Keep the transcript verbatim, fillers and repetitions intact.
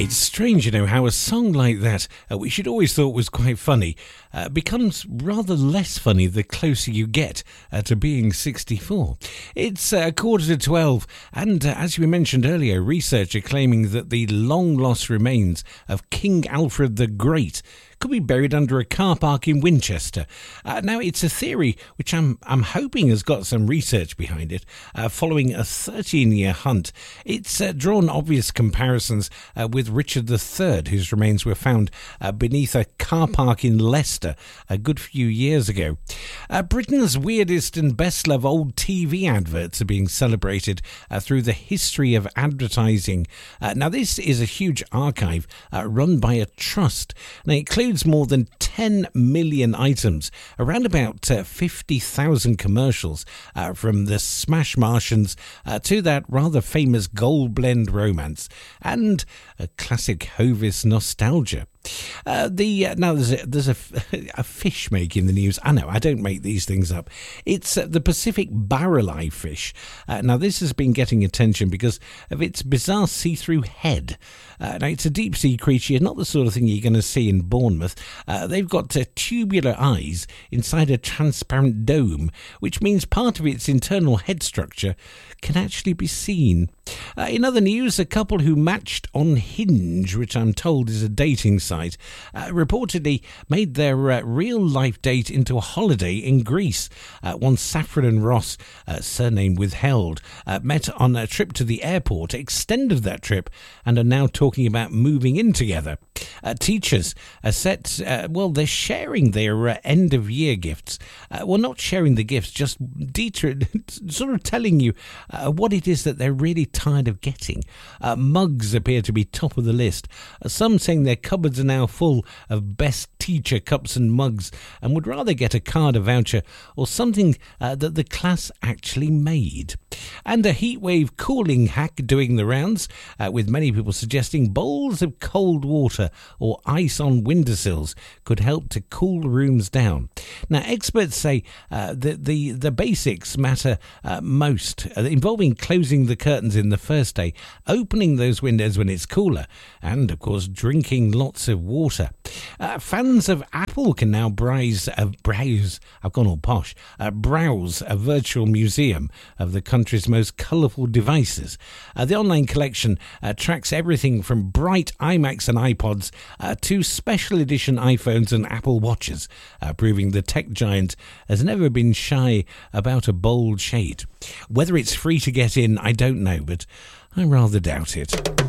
It's strange, you know, how a song like that, uh, which you'd always thought was quite funny, uh, becomes rather less funny the closer you get uh, to being sixty-four. It's uh, a quarter to twelve, and uh, as we mentioned earlier, research are claiming that the long-lost remains of King Alfred the Great could be buried under a car park in Winchester. Uh, now, it's a theory which I'm I'm hoping has got some research behind it. Uh, following a thirteen-year hunt, it's uh, drawn obvious comparisons uh, with Richard the Third, whose remains were found uh, beneath a car park in Leicester a good few years ago. Uh, Britain's weirdest and best-loved old T V adverts are being celebrated uh, through the history of advertising. Uh, now, this is a huge archive uh, run by a trust. Now, it includes more than ten million items, around about uh, fifty thousand commercials, uh, from the Smash Martians uh, to that rather famous Gold Blend romance, and a classic Hovis nostalgia. Uh, the uh, now there's a, there's a, a fish making the news. I know, I don't make these things up. It's uh, the Pacific barrel-eye fish. Uh, now this has been getting attention because of its bizarre see-through head. Uh, now it's a deep-sea creature, not the sort of thing you're going to see in Bournemouth. Uh, they've got uh, tubular eyes inside a transparent dome, which means part of its internal head structure can actually be seen. Uh, in other news, a couple who matched on Hinge, which I'm told is a dating site, uh, reportedly made their uh, real-life date into a holiday in Greece. Uh, one Saffron and Ross, uh, surname withheld, uh, met on a trip to the airport, extended that trip, and are now talking about moving in together. Uh, teachers are set, uh, well, they're sharing their uh, end-of-year gifts. Uh, well, not sharing the gifts, just det- sort of telling you uh, what it is that they're really tired of getting. Uh, mugs appear to be top of the list. Uh, some saying their cupboards are now full of best teacher cups and mugs and would rather get a card, a voucher, or something uh, that the class actually made. And a heatwave cooling hack doing the rounds, uh, with many people suggesting bowls of cold water or ice on windowsills could help to cool rooms down. Now, experts say uh, that the, the basics matter uh, most, uh, involving closing the curtains in the first day, opening those windows when it's cooler, and, of course, drinking lots of water. Uh, fans of Apple can now browse, uh, browse I've gone all posh, uh, browse a virtual museum of the country's most colourful devices. Uh, the online collection uh, tracks everything from bright iMacs and iPods uh, to special edition iPhones and Apple Watches, uh, proving the tech giant has never been shy about a bold shade. Whether it's free to get in, I don't know, but I rather doubt it.